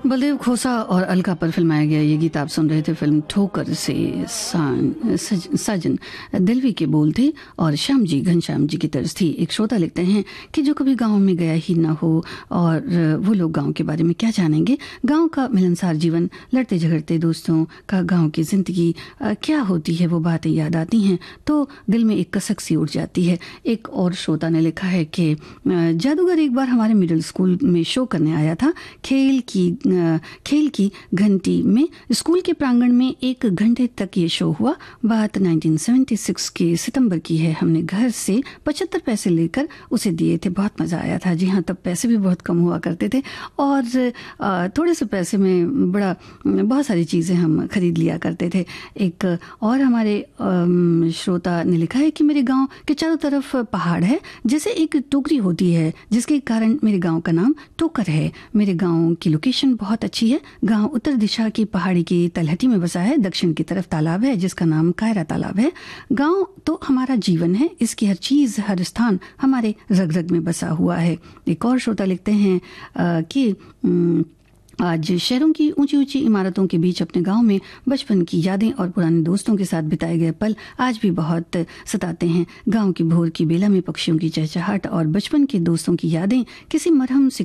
बलदेव खोसा और अलका पर फिल्माया गया ये गीत आप सुन रहे थे फिल्म ठोकर से। साजन दिलवी के बोल थे और श्याम जी घनश्याम जी की तर्ज थी। एक श्रोता लिखते हैं कि जो कभी गांव में गया ही ना हो और वो लोग गांव के बारे में क्या जानेंगे। गांव का मिलनसार जीवन, लड़ते झगड़ते दोस्तों का गांव की जिंदगी क्या होती है, वो बातें याद आती हैं तो दिल में एक कसक सी उठ जाती है। एक और श्रोता ने लिखा है कि जादूगर एक बार हमारे मिडिल स्कूल में शो करने आया था। खेल की घंटी में स्कूल के प्रांगण में 1 घंटे तक ये शो हुआ। बात 1976 के सितंबर की है। हमने घर से 75 पैसे लेकर उसे दिए थे। बहुत मज़ा आया था। जी हाँ, तब पैसे भी बहुत कम हुआ करते थे और थोड़े से पैसे में बहुत सारी चीज़ें हम खरीद लिया करते थे। एक और हमारे श्रोता ने लिखा है कि मेरे गांव के चारों तरफ पहाड़ है, जैसे एक टोकरी होती है, जिसके कारण मेरे गांव का नाम टोकर है। मेरे गांव की लोकेशन बहुत अच्छी है। गांव उत्तर दिशा की पहाड़ी की तलहटी में बसा है। दक्षिण की तरफ तालाब है जिसका नाम कायरा तालाब है। गांव तो हमारा जीवन है, इसकी हर चीज, हर स्थान हमारे रग रग में बसा हुआ है। एक और श्रोता लिखते हैं कि आज शहरों की ऊंची ऊंची इमारतों के बीच अपने गांव में बचपन की यादें और पुराने दोस्तों के साथ बिताए गए पल आज भी बहुत सताते हैं। गांव की भोर की बेला में पक्षियों की चहचहाहट और बचपन के दोस्तों की यादें किसी मरहम से